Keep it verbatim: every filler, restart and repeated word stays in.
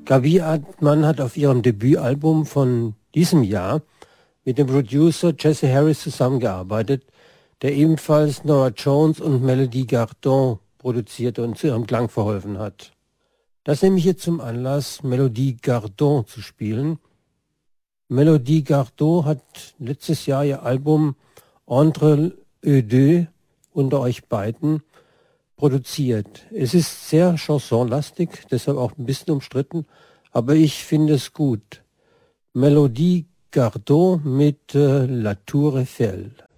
Gaby Artman hat auf ihrem Debütalbum von diesem Jahr mit dem Producer Jesse Harris zusammengearbeitet, der ebenfalls Norah Jones und Melody Gardot produzierte und zu ihrem Klang verholfen hat. Das nehme ich jetzt zum Anlass, Melody Gardot zu spielen. Melody Gardot hat letztes Jahr ihr Album Entre eux deux, unter euch beiden, produziert. Es ist sehr chansonlastig, deshalb auch ein bisschen umstritten, aber ich finde es gut. Melody Gardot mit äh, La Tour Eiffel.